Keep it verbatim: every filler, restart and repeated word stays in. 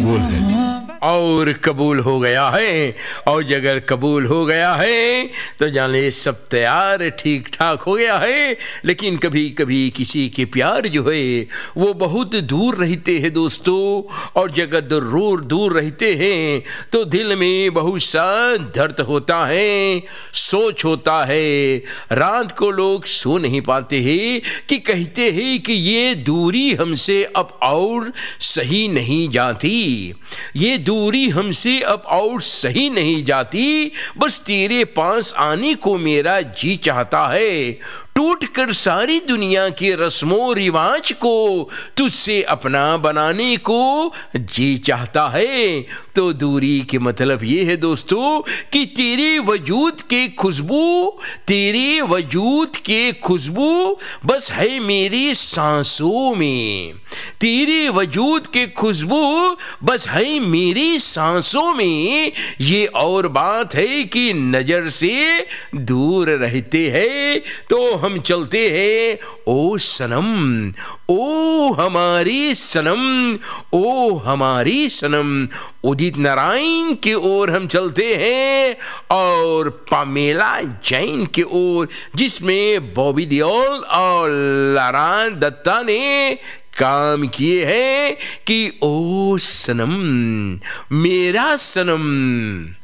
कबूल है। और कबूल हो गया है, और अगर कबूल हो गया है तो जाने सब तैयार ठीक ठाक हो गया है। लेकिन कभी कभी किसी के प्यार जो है वो बहुत दूर रहते हैं दोस्तों, और जगह दूर दूर रहते हैं तो दिल में बहुत सा दर्द होता है, सोच होता है। रात को लोग सो नहीं पाते हैं कि कहते हैं कि ये दूरी हमसे अब और सही नहीं जाती, ये दूरी हमसे अब और सही नहीं जाती, बस तेरे पास आने को मेरा जी चाहता है। टूट कर सारी दुनिया के रस्मों रिवाज को तुझसे अपना बनाने को जी चाहता है। तो दूरी के मतलब ये है दोस्तों कि तेरे वजूद के खुशबू, तेरे वजूद के खुशबू बस है मेरी सांसों में, तेरे वजूद के खुशबू बस है मेरी सांसों में। ये और बात है कि नजर से दूर रहते हैं तो हम चलते हैं ओ सनम, ओ हमारी सनम, ओ हमारी सनम। उदित नारायण की ओर हम चलते हैं और पामेला जैन की ओर, जिसमें बॉबी देओल और लारा दत्ता ने काम किए हैं कि ओ सनम मेरा सनम।